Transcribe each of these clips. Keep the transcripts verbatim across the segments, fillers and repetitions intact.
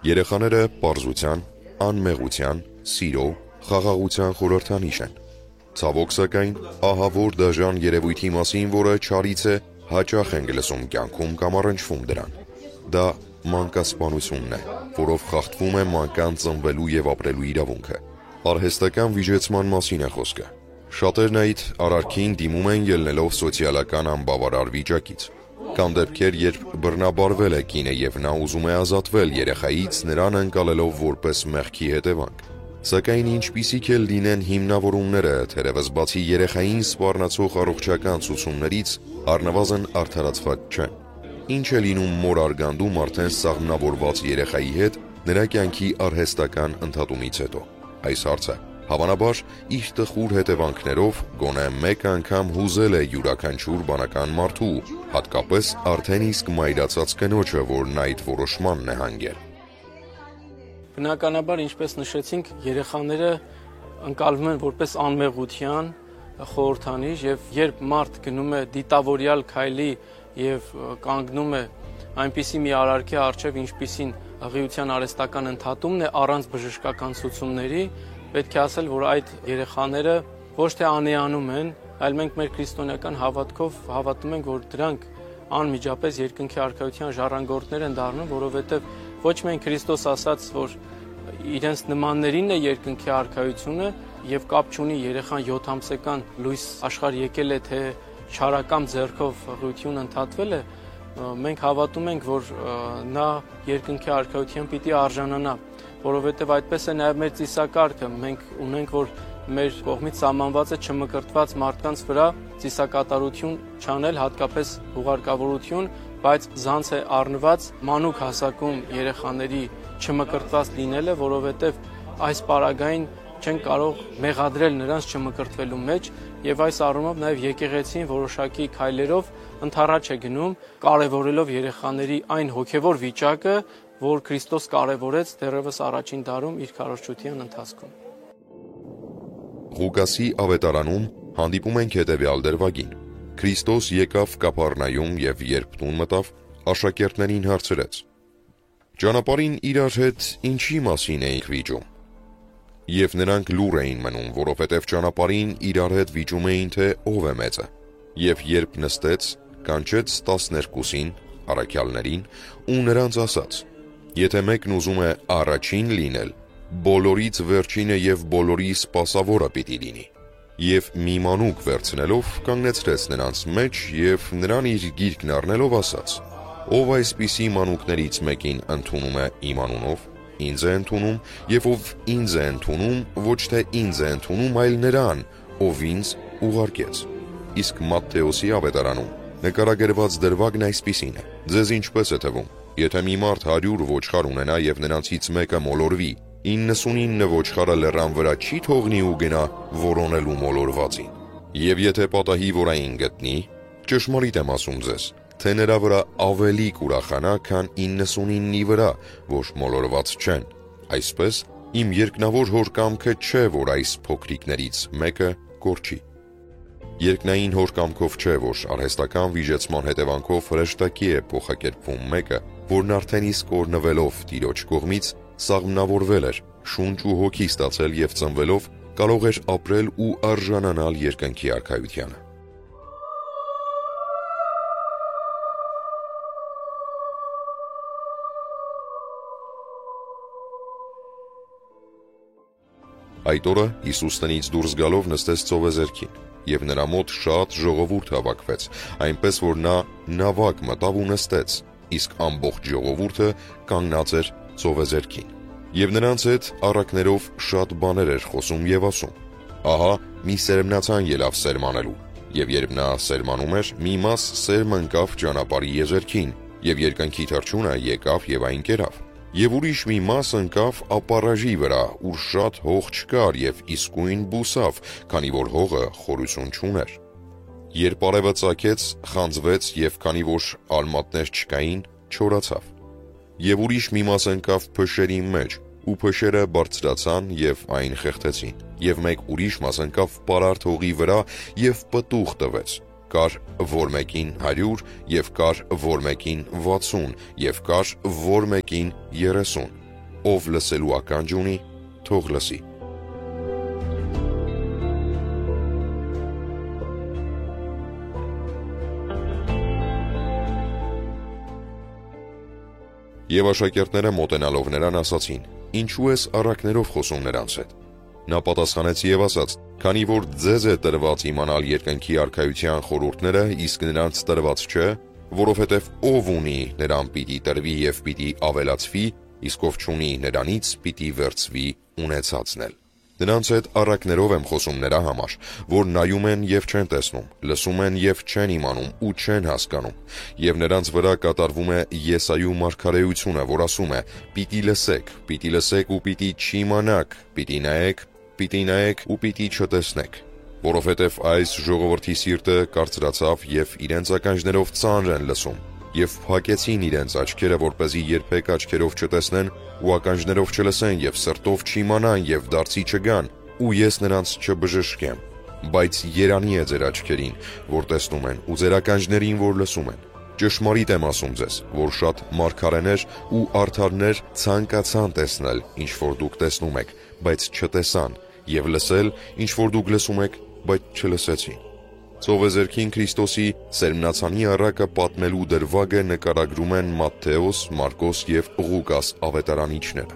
Երեխաները պարզության, անմեղության, սիրո, խաղաղության խորհրդանիշ են։ Ցավոք սակայն, ահա որ դաժան երևույթի մասին, որը չարից է, հաճախ ենք լսում կյանքում կամ առնչվում դրան։ Դա մանկասպանությունն է, որով խախտվում է մանկանց ծնվելու եւ ապրելու իրավունքը։ Արհեստական վիճեցման մասին է խոսքը։ Շատերն այդ արարքին դիմում են ելնելով սոցիալական անբավարար վիճակից։ Կան դեպքեր, երբ բռնաբարվել է կինը եւ նա ուզում է ազատվել երեխայից, նրան ընկալելով որպես մեղքի հետևանք։ Սակայն ինչպիսիք էլ լինեն հիմնավորումները, թերևս բացի երեխային սպառնացող առողջական ցուցումներից, առնվազն արդարացված չեն։ Ինչ է լինում մոր արգանդում արդեն սաղմնավորված երեխայի հետ նրա կյանքի արհեստական ընդհատումից հետո։ Այս հարցը հավանաբար իր տխուր հետևանքներով գոնե մեկ անգամ հուզել է յուրաքանչյուր բանական մարդու, հատկապես արդեն իսկ մայրացած կնոջը, որն այդ որոշմանն է հանգել։ Բնականաբար, ինչպես նշեցինք, երեխաները ընկալվում են որպես անմեղության խորհրդանիշ, եւ երբ մարդ գնում է դիտավորյալ քայլի եւ կանգնում է այնպիսի մի արարքի առջև, ինչպիսին հղիության արհեստական ընդհատումն է առանց բժշկական ցուցումների, պետք է ասել, որ այդ երեխաները ոչ թե անեանում են, այլ մենք մեր քրիստոնեական հավատքով հավատում ենք, որ դրանք անմիջապես երկնքի արքայության ժառանգորդներ են դառնում, որովհետև ոչ միայն Քրիստոս ասաց, որ իրենց նմաններին է երկնքի արքայությունը եւ կապ չունի երեխան յոթ ամսական լույս աշխարհ եկել է, թե չարակամ ձեռքով հղիություն ընդհատվել է, մենք հավատում ենք, որ նա երկնքի արքայության պիտի արժանանա, որովհետև այդպես է նաև մեր ծիսակարգը, մենք ունենք, որ մեր կողմից սահմանված է չմկրտված մարդկանց վրա ծիսակատարություն չանել, հատկապես ուղարկավորություն, բայց զանց է առնված մանուկ հասակում երեխաների չմկրտված լինելը, որովհետև այս պարագային չեն կարող մեղադրել նրանց չմկրտվելու մեջ, եւ այս առումով նաև եկեղեցին որոշակի քայլերով ընդառաջ է գնում, կարևորելով երեխաների այն հոգևոր վիճակը, որ Քրիստոս կարևորեց դեռևս առաջին դարում իր քարոզչության ընթացքում։ Ղուկասի ավետարանում հանդիպում ենք հետևյալ դրվագին. Քրիստոս եկավ Կափառնայում եւ երբ տուն մտավ, աշակերտներին հարցրեց. Ճանապարհին իրար հետ ինչի մասին էիք վիճում։ Եվ նրանք լուռ էին մնում, որովհետև ճանապարհին իրար հետ վիճում էին, թե ով է մեծը։ Եվ երբ նստեց, կանչեց տասներկուսին, առաքյալներին, ու նրանց ասաց. Եթե մեկն ուզում է առաջին լինել, բոլորից վերջինը եւ բոլորի սպասավորը պիտի լինի։ Եվ մի մանուկ վերցնելով կանգնեցրեց նրանց մեջ եւ նրան իր գիրկն առնելով ասաց. Ով այսպիսի մանուկներից մեկին ընդունում է իմ անունով, ինձ է ընդունում, եւ ով ինձ է ընդունում, ոչ թե ինձ է ընդունում, այլ նրան, ով ինձ ուղարկեց։ Իսկ Մատթեոսի ավետարանում նկարագրված դրվագն այսպիսին է. Ձեզ ինչպես է թվում, եթե մի մարդ հարյուր ոչխար ունենա եւ նրանցից մեկը մոլորվի, իննսունինը ոչխարը լեռան վրա չի թողնի ու գնա որոնելու մոլորվածին։ Եվ եթե պատահի որային գտնի, ճշմարիտ եմ ասում ձեզ, թե նրա վրա ավելի կուրախանա, քան իննսունինի վրա, որ մոլորված չեն։ Այսպես, իմ երկնավոր հոր կամքը չէ, որ այս փոքրիկներից մեկը կորչի։ Երկնային հոր կամքով չէ, որ արհեստական վիճեցման հետևանքով հրեշտակի է փոխակերպվում մեկը, որն արդեն իսկ օրնվելով Տիրոջ կողմից սաղմնավորվել էր, շունչ ու հոգի ստացել եւ ծնվելով կարող էր ապրել ու արժանանալ երկնքի արքայությանը։ Այդ օրը Հիսուս տնից դուրս գալով նստեց ծովեզերքին, եւ նրա մոտ շատ ժողովուրդ հավաքվեց, այնպես որ նա նավակ մտավ ու նստեց, իսկ ամբողջ ժողովուրդը կանգնած էր ծովեզերքին։ Եվ նրանց հետ առակներով շատ բաներ էր խոսում եւ ասում. Ահա մի սերմնացան ելավ սերմանելու, եւ երբ նա սերմանում էր, մի մաս սերմ ընկավ ճանապարհի եզերքին, եւ երկնքի թռչունը եկավ եւ այն կերավ։ Եվ ուրիշ մի մաս ընկավ ապառաժի վրա, ուր շատ հող չկար եւ իսկույն բուսավ, քանի որ հողը խորություն չուներ։ Երբ արևը ծագեց, խանձվեց եւ քանի որ արմատներ չկային, չորացավ։ Եվ ուրիշ մի մաս ընկավ փշերի մեջ, ու փշերը բարձրացան եւ այն խեղդեցին։ Եվ մեկ ուրիշ մաս ընկավ պարարտ հողի վրա եւ պտուղ տվեց։ Կար որ մեկին հարյուր, եւ կար որ մեկին վաթսուն, եւ կար որ մեկին երեսուն։ ով լսելու ականջ ունի, թող լսի։ Եվ աշակերտները մոտենալով նրան ասացին. «Ինչու ես առակներով խոսում նրանց հետ»։ Նա պատասխանեց եւ ասաց. «Քանի որ ձեզ է տրված իմանալ երկնքի արքայության խորհուրդները, իսկ նրանց տրված չէ, որովհետեւ ով ունի, նրան պիտի տրվի եւ պիտի ավելացվի, իսկ ով չունի, նրանից պիտի վերցվի ունեցածն էլ»։ Նրանց հետ առակներով եմ խոսում նրա համար, որ նայում են եւ չեն տեսնում, լսում են եւ չեն իմանում ու չեն հասկանում, եւ նրանց վրա կատարվում է Եսայու մարգարեությունը, որ ասում է. «Պիտի լսեք, պիտի լսեք ու պիտի չիմանաք, պիտի նայեք, պիտի նայեք ու պիտի չտեսնեք, որովհետեւ այս ժողովրդի սիրտը կարծրացավ եւ իրենց ականջներով ծանր են լսում, եւ փակեցին իրենց աչքերը, որպեսզի երբեք աչքերով չտեսնեն ու ականջներով չլսեն եւ սրտով չիմանան եւ դարձի չգան, ու ես նրանց չբժշկեմ, բայց երանի է ձեր աչքերին, որ տեսնում են, ու ձեր ականջներին, որ լսում են։ Ճշմարիտ եմ ասում ձեզ, որ շատ մարգարեներ ու արդարներ ցանկացան տեսնել, ինչ որ դուք տեսնում եք, բայց չտեսան, եւ լսել, ինչ որ դուք լսում եք, բայց չլսեցին։ Ծովեզերքին Քրիստոսի սերմնացանի առակը պատմելու դրվագը նկարագրում են Մատթեոս, Մարկոս եւ Ղուկաս ավետարանիչները։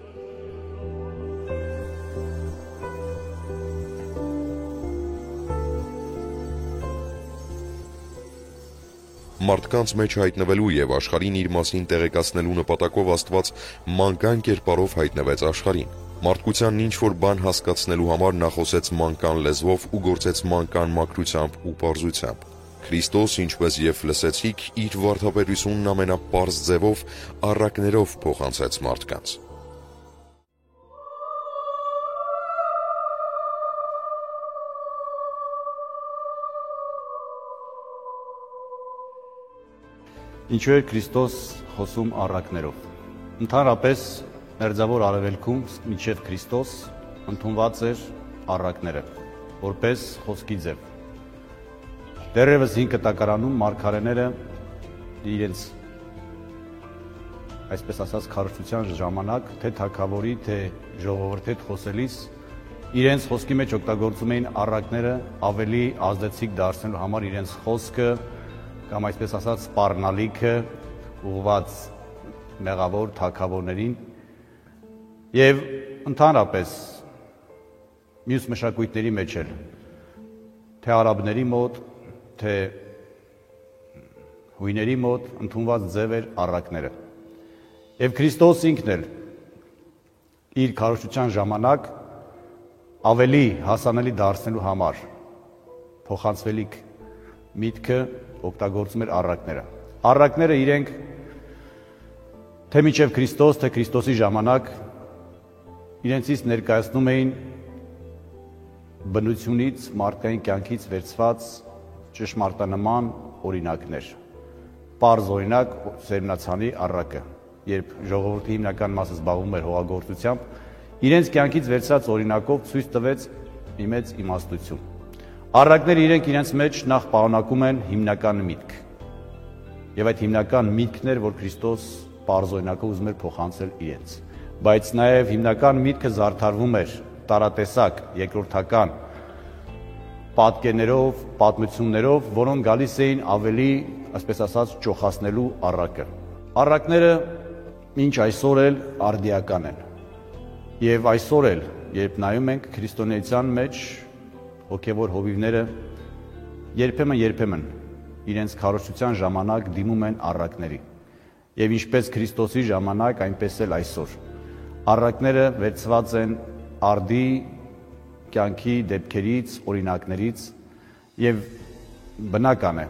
Մարդկանց մեջ հայտնվելու եւ աշխարհին իր մասին տեղեկացնելու նպատակով Աստված մանկան կերպարով հայտնվեց աշխարհին։ Մարդկությանն ինչ-որ բան հասկացնելու համար նա խոսեց մանկան լեզվով ու գործեց մանկան մաքրությամբ ու պարզությամբ։ Քրիստոս, ինչպես եւ լսեցիք, իր վարդապետությունն ամենապարզ ձևով առակներով փոխանցեց մարդկանց։ Ինչու էր Քրիստոս խոսում առակներով։ Ընդհանրապես Մերձավոր Արևելքում մինչև Քրիստոս ընդունված էր առակները, որպես խոսքի ձև։ Դեռևս հին կտակարանում մարգարեները իրենց, այսպես ասած, քարոզչության ժամանակ, թե թագավորի, թե ժողովրդի հետ խոսելիս, իրենց խոսքի մեջ օգտագործում էին առակները ավելի ազդեցիկ դարձնելու համար իրենց խոսքը կամ այսպես ասած սպառնալիքը ուղղված մեղավոր թագավորներին եւ ընդհանրապես մյուս մշակույթների մեջ էլ թե արաբների մոտ, թե հույների մոտ ընդունված ձև էր առակները։ Եվ Քրիստոս ինքն էլ իր քարոզչության ժամանակ ավելի հասանելի դարձնելու համար փոխանցվելիք միտքը օգտագործում էր առակները։ Առակները իրենք թե մինչև Քրիստոս, թե Քրիստոսի ժամանակ իրենցից ներկայացնում էին բնությունից, մարդկային կյանքից վերցված ճշմարտանման օրինակներ։ Պարզ օրինակ սերմնացանի առակը, երբ ժողովրդի հիմնական մասը զբաղվում էր հողագործությամբ, իրենց կյանքից վերցած օրինակով ցույց տվեց մի մեծ իմաստություն։ Առակները իրենք իրենց մեջ նախ պարունակում են հիմնական միտք։ Եվ այդ հիմնական միտքն էր, որ Քրիստոս պարզ օրինակով ուզում էր փոխանցել իրենց։ Բայց նաև հիմնական միտքը զարդարվում էր տարատեսակ, երկրորդական պատկերներով, պատմություններով, որոնք գալիս էին ավելի, այսպես ասած, ճոխացնելու առակը։ Առակները մինչ այսօր էլ արդիական են։ Եվ այսօր էլ, երբ նայում ենք քրիստոնեության մեջ, հոգևոր հովիվները երբեմն երբեմն իրենց քարոզչության ժամանակ դիմում են առակների։ Եվ ինչպես Քրիստոսի ժամանակ, այնպես էլ այսօր։ Առակները վերցված են արդի կյանքի դեպքերից, օրինակներից եւ բնական է,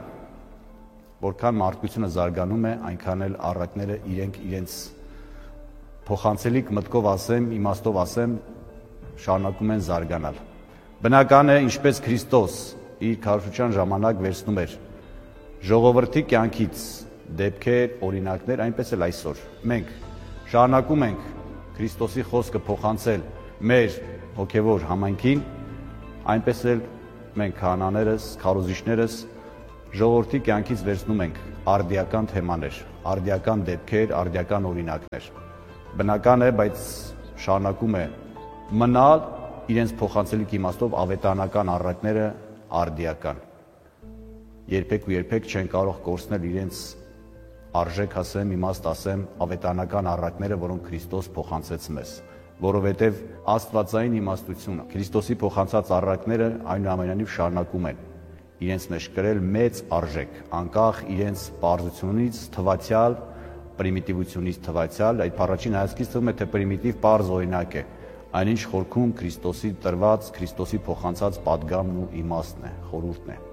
որքան մարդկությունը զարգանում է, այնքան էլ առակները իրենք իրենց փոխանցելիք մտքով ասեմ, իմաստով ասեմ, շարունակում են զարգանալ։ Բնական է, ինչպես Քրիստոս իր քարոզչության ժամանակ վերցնում էր ժողովրդի կյանքից դեպքեր, օրինակներ, այնպես էլ այսօր։ Մենք շարունակում ենք Քրիստոսի խոսքը փոխանցել մեր հոգևոր համայնքին, այնպես էլ մենք քահանաներս, քարոզիչներս ժողովրդի կյանքից վերցնում ենք արդիական թեմաներ, արդիական դեպքեր, արդիական օրինակներ։ բնական է, բայց շարունակում է մնալ իրենց փոխանցելիք իմաստով ավետարանական առակները արդիական։ Երբեք ու երբեք չեն կարող կորցնել իրենց արժեք ասեմ, իմաստ ասեմ, ավետարանական առակները, որոնք Քրիստոս փոխանցեց մեզ, որովհետև աստվածային իմաստությունը, Քրիստոսի փոխանցած առակները այնուամենայնիվ շարունակում են իրենց մեջ կրել մեծ արժեք, անկախ իրենց պարզությունից, թվացial, պրիմիտիվությունից թվացial, այդ առաջին հայացքից թվում է, թե պրիմիտիվ պարզ օրինակ է, այնինչ խորքում Քրիստոսի տրված, Քրիստոսի փոխանցած պատգամն ու իմաստն է, խորհուրդն է։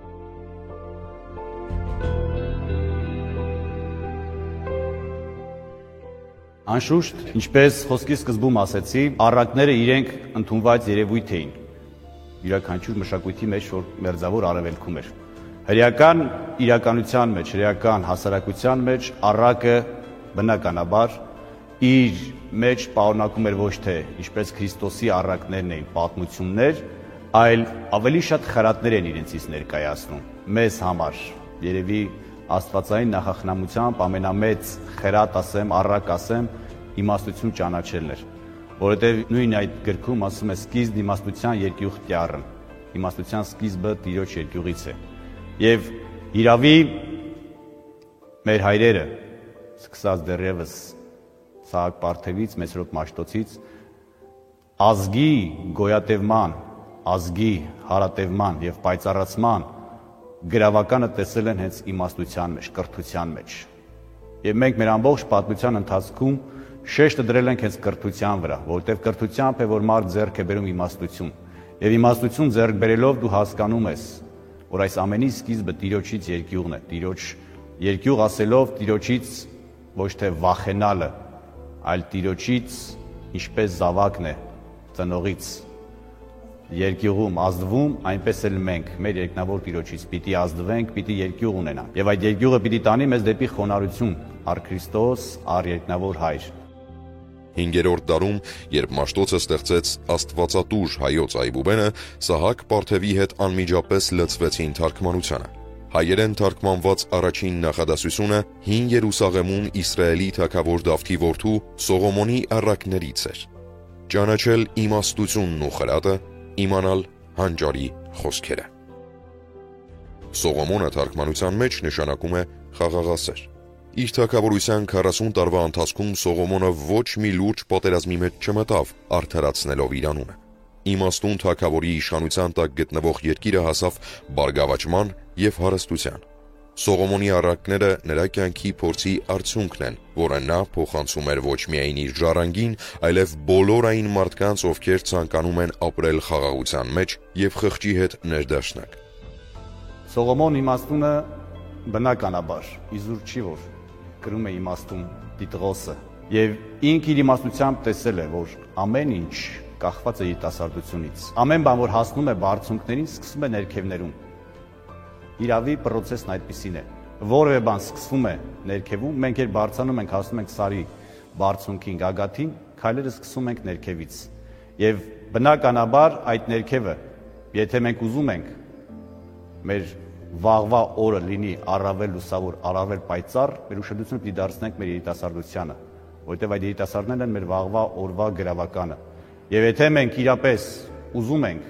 Անշուշտ, ինչպես խոսքի սկզբում ասեցի, առակները իրենք ընդունված երևույթ էին, յուրաքանչյուր մշակույթի մեջ, որ մերձավոր արևելքում էր։ Հրեական իրականության մեջ, հրեական հասարակության մեջ առակը բնականաբար իր մեջ պարունակում էր ոչ թե ինչպես Քրիստոսի առակներն էին պատմություններ, այլ ավելի շատ խրատներ են իրենցից ներկայացնում։ Մեզ համար երևի աստվածային նախախնամությամբ ամենամեծ խրատ ասեմ, առակ ասեմ, իմաստություն ճանաչելն էր, որովհետև նույն այդ գրքում ասում է սկիզբ իմաստության երկյուղ տյառն, իմաստության սկիզբը Տիրոջ երկյուղից է։ Եվ իրավի մեր հայրերը, սկսած դեռևս Սահակ Պարթևից, Մեսրոպ Մաշտոցից, ազգի գոյատևման, ազգի հարատևման եւ պայծառացման գրավականը տեսել են հենց իմաստության մեջ, կրթության մեջ։ Եվ մենք մեր ամբողջ պատմության ընթացքում շեշտը դրել ենք հենց կրթության վրա, որովհետև կրթությամբ է, որ մարդ ձեռք է բերում իմաստություն։ Եվ իմաստություն ձեռք բերելով դու հասկանում ես, որ այս ամենի սկիզբը Տիրոջից երկյուղն է, Տիրոջ երկյուղ ասելով Տիրոջից ոչ թե վախենալը, այլ Տիրոջից ինչպես զավակն է ծնողից երկյուղում ազդվում, այնպես էլ մենք մեր երկնավոր Տիրոջից պիտի ազդվենք, պիտի երկյուղ ունենանք։ Եվ այդ երկյուղը պիտի տանի մեզ դեպի խոնարհություն, առ Քրիստոս, առ երկնավոր Հայր։ Հինգերորդ դարում, երբ Մաշտոցը ստեղծեց Աստվածատուր հայոց այբուբենը, Սահակ Պարթևի հետ անմիջապես լցվեցին թարգմանությանը։ Հայերեն թարգմանված առաջին նախադասությունը Հին Երուսաղեմում Իսրայելի թագավոր Դավթի որդու Սողոմոնի առակներից էր։ Ճանաչել իմաստությունն ու խրատը, իմանալ հանճարի խոսքերը։ Սողոմոնը թարգմանության մեջ նշանակում է խաղաղասեր։ Իր թագավորության քառասուն տարվա ընթացքում Սողոմոնը ոչ մի լուրջ պատերազմի մեջ չմտավ, արդարացնելով իր անունը։ Իմաստուն թագավորի իշխանության տակ գտնվող երկիրը հասավ բարգավաճման եւ հարստության։ Սողոմոնի առակները նրա կյանքի փորձի արդյունքն են, որը նա փոխանցում էր ոչ միայն իր ժառանգին, այլև բոլոր այն մարդկանց, ովքեր ցանկանում են ապրել խաղաղության մեջ եւ խղճի հետ ներդաշնակ։ Սողոմոն իմաստունը բնականաբար իզուր չի, որ գրում է իմաստուն Տիտղոսը, եւ ինք իր իմաստությամբ տեսել է, որ ամեն ինչ կախված է երիտասարդությունից։ Ամեն բան, որ հասնում է բարձունքներին, սկսում է ներքևներում։ Իրավի պրոցեսն այդպիսին է։ Որևէ բան սկսվում է ներքևում, մենք երբ բարձրանում ենք, հասնում ենք սարի բարձունքին, գագաթին, քայլերը սկսում ենք ներքևից։ Եվ բնականաբար այդ ներքևը, եթե մենք ուզում ենք մեր վաղվա օրը լինի առավել լուսավոր, առավել պայծառ, մեր ուշադրությունը պիտի դարձնենք մեր երիտասարդությանը, որովհետև այդ երիտասարդներն են մեր վաղվա օրվա գրավականը։ Եվ եթե մենք իրապես ուզում ենք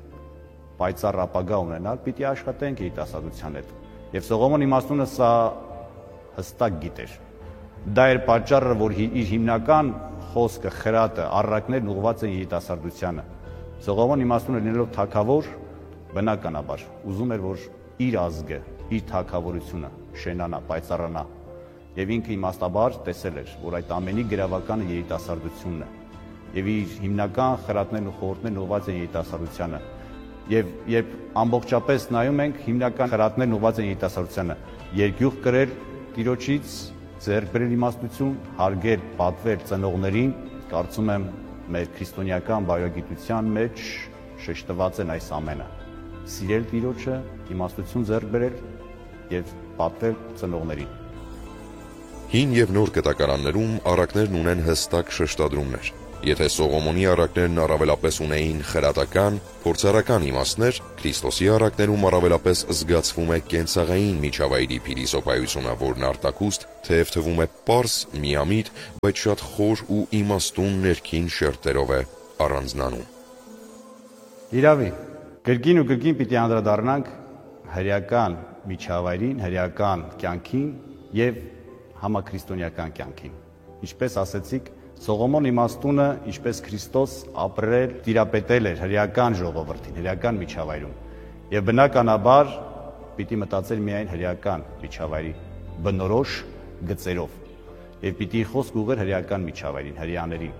պայծառ ապագա ունենալ, պիտի աշխատենք երիտասարդության հետ։ Եվ Սողոմոն իմաստունը սա հստակ գիտեր։ Դա էր պատճառը, որ իր հիմնական խոսքը, խրատը, առակներն ուղղված են երիտասարդությանը։ Սողոմոն իմաստունը լինելով թագավոր, բնականաբար ուզում էր, որ իր ազգը, իր թագավորությունը շենանա, պայծառանա։ Եվ ինքը իմաստաբար տեսել էր, որ այդ ամենի գրավականը երիտասարդությունն է։ Եվ իր հիմնական խրատներն ու խորհուրդներն ուղղված են երիտասարդությանը։ Եվ երբ ամբողջապես նայում ենք, հիմնական խրատներն ուղղված են երիտասարդությանը, երկյուղ կրել Տիրոջից, ձեռք բերել իմաստություն, հարգել, պատվել ծնողներին, կարծում եմ մեր քրիստոնեական բարոյագիտության մեջ շեշտված են այս ամենը։ Սիրել Տիրոջը, իմաստություն ձեռք բերել եւ պատվել ծնողներին։ Հին եւ նոր կտակարաններում առակներն ունեն հստակ շեշտադրումներ։ Եթե Սողոմոնի առակներն առավելապես ունեին խրատական, փորձառական իմաստներ, Քրիստոսի առակներում առավելապես զգացվում է կենցաղային միջավայրի փիլիսոփայությունը, որն արտակուստ թեև թվում է պարզ, միամիտ, բայց շատ խոր ու իմաստուն ներքին շերտերով է առանձնանում։ Իրավի, կրկին ու կրկին պիտի անդրադառնանք հրեական միջավայրին, հրեական կյանքին եւ համաքրիստոնեական կյանքին։ Ինչպես ասեցիք, Սողոմոն իմաստունը, ինչպես Քրիստոս ապրել, տիրապետել էր հրեական ժողովրդին, հրեական միջավայրում։ Եվ բնականաբար պիտի մտածել միայն հրեական միջավայրի բնորոշ գծերով։ Եվ պիտի խոսք ուղղեր հրեական միջավայրին, հրեաներին։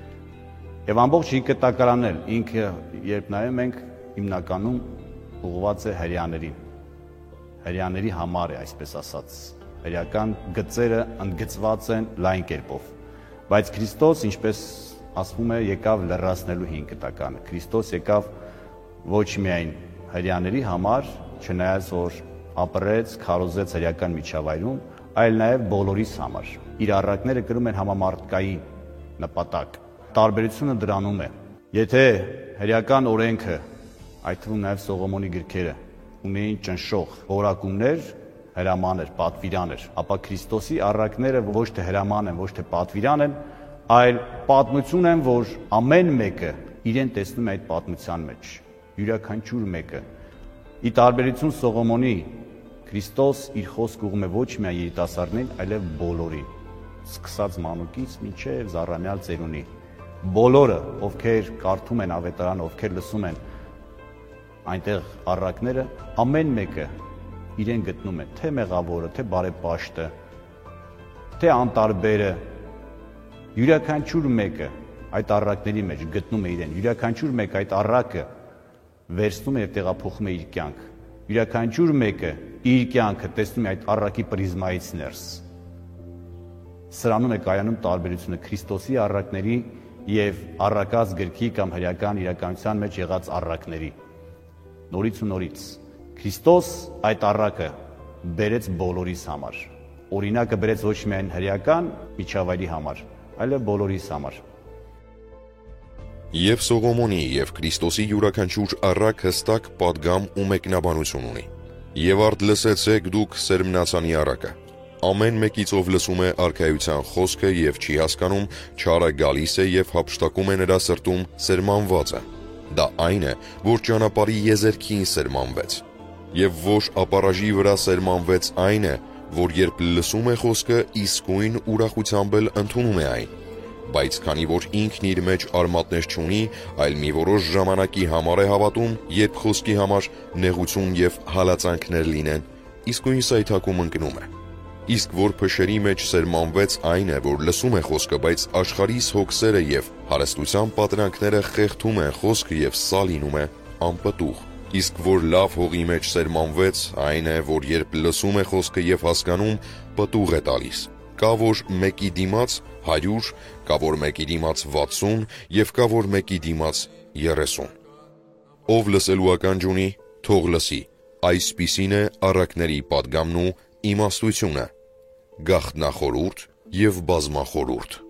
Եվ ամբողջ ինքնտակարանել, ինքը երբ նայում ենք, հիմնականում ուղղված է հրեաներին։ Հրեաների համար է, այսպես ասած։ Հրեական գծերը ընդգծված են լայն կերպով։ Բայց Քրիստոս, ինչպես ասվում է, եկավ լրացնելու հին կտականը։ Քրիստոս եկավ ոչ միայն հրեաների համար, չնայած որ ապրեց, քարոզեց հրեական միջավայրում, այլ նաև բոլորիս համար։ Իր առակները կրում են համամարտկային նպատակ։ Տարբերությունը դրանում է։ Եթե հրեական օրենքը, այդ թվում նաև Սողոմոնի գրքերը, ունեին ճնշող որակումներ, հրաման էր, պատվիրան էր, ապա Քրիստոսի առակները ոչ թե հրաման են, ոչ թե պատվիրան են, այլ պատմություն են, որ ամեն մեկը իրեն տեսնում է այդ պատմության մեջ, յուրաքանչյուր մեկը։ Ի տարբերություն Սողոմոնի, Քրիստոս իր խոսք ուղղում է ոչ միայն երիտասարդներին, այլև բոլորին, սկսած մանուկից մինչև զառամյալ ծերունի։ Բոլորը, ովքեր կարդում են ավետարանը, ովքեր լսում են այնտեղ առակները, ամեն մեկը իրեն գտնում է, թե մեղավորը, թե բարեպաշտը, թե անտարբերը, յուրաքանչյուր մեկը այդ առակների մեջ գտնում է իրեն, յուրաքանչյուր մեկը այդ առակը վերցնում է և տեղափոխում է իր կյանք, յուրաքանչյուր մեկը իր կյանքը տեսնում է այդ առակի պրիզմայից ներս։ Սրանում է կայանում տարբերությունը Քրիստոսի առակների և առակած գրքի կամ հրեական իրականության մեջ եղած առակների։ Նորից ու նորից Քրիստոս այդ առակը բերեց բոլորիս համար։ Օրինակը բերեց ոչ միայն հրեական միջավայրի համար, այլև բոլորիս համար։ Եվ Սողոմոնի և Քրիստոսի յուրաքանչյուր առակ հստակ պատգամ ու մեկնաբանություն ունի։ Եվ արդ լսեցեք դուք սերմնացանի առակը։ Ամեն մեկից ով լսում է արքայության խոսքը և չի հասկանում, չարը գալիս է և հափշտակում է նրա սրտում, սերմանված է։ Դա այն է, որ ճանապարհի եզերքին սերմանվեց։ Եվ որ ապառաժի վրա սերմանվեց այն է, որ երբ լսում է խոսքը, իսկույն ուրախությամբ էլ ընդունում է այն, բայց քանի որ ինքն իր մեջ արմատներ չունի, այլ մի որոշ ժամանակի համար է հավատում, երբ խոսքի համար նեղություն և հալածանքներ լինեն, իսկույն սայթաքում ընկնում է։ Իսկ որ փշերի մեջ սերմանվեց այն է, որ լսում է խոսքը, բայց աշխարհիս հոգսերը և հարստության պատրանքները խեղդում են խոսքը և սա լինում է անպտուղ։ Իսկ որ լավ հողի մեջ սերմանվեց այն է, որ երբ լսում է խոսքը և հասկանում, պտուղ է տալիս։ Կա որ մեկի դիմաց հարյուր, կա որ մեկի դիմաց վաթսուն և կա որ մեկի դիմաց երեսուն։ Ով լսելու ականջ ունի, թող լսի։ Այսպիսին է առակների պատգամն ու իմաստությունը, գաղտնախորհուրդ և բազմախորհուրդ։